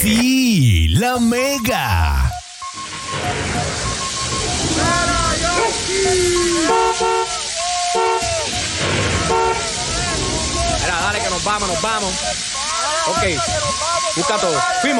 Sí, la Mega. Mira, dale que nos vamos. Ok, busca todo. Fuimos.